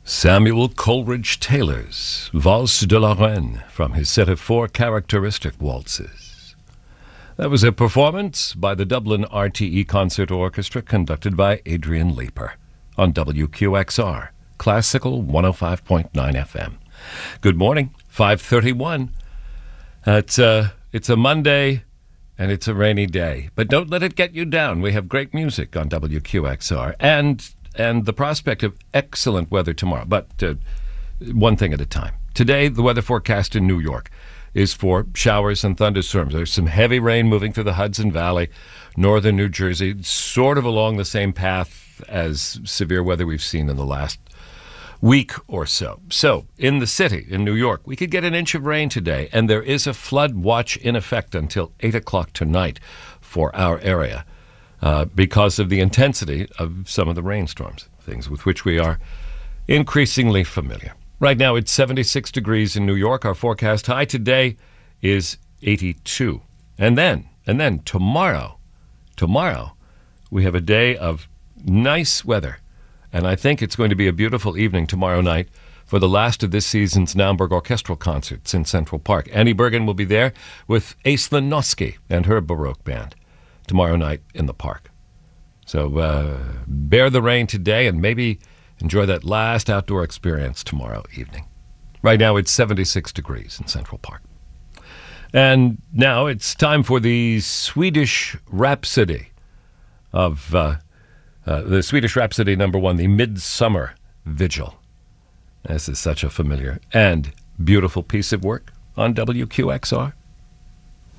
Samuel Coleridge Taylor's Valse de la Reine from his set of 4 characteristic waltzes. That was a performance by the Dublin RTE Concert Orchestra conducted by Adrian Leeper on WQXR, Classical 105.9 FM. Good morning, 5:31. It's a Monday and it's a rainy day, but don't let it get you down. We have great music on WQXR and the prospect of excellent weather tomorrow. But one thing at a time. Today, the weather forecast in New York is for showers and thunderstorms. There's some heavy rain moving through the Hudson Valley, northern New Jersey, sort of along the same path as severe weather we've seen in the last week or so. So, in the city, in New York, we could get an inch of rain today, and there is a flood watch in effect until 8 o'clock tonight for our area. Because of the intensity of some of the rainstorms, things with which we are increasingly familiar. Right now it's 76 degrees in New York. Our forecast high today is 82. And then tomorrow we have a day of nice weather. And I think it's going to be a beautiful evening tomorrow night for the last of this season's Naumburg Orchestral Concerts in Central Park. Annie Bergen will be there with Aislinn Noski and her Baroque band tomorrow night in the park. So bear the rain today and maybe enjoy that last outdoor experience tomorrow evening. Right now it's 76 degrees in Central Park. And now it's time for the Swedish Rhapsody of the Swedish Rhapsody #1, the Midsummer Vigil. This is such a familiar and beautiful piece of work on WQXR.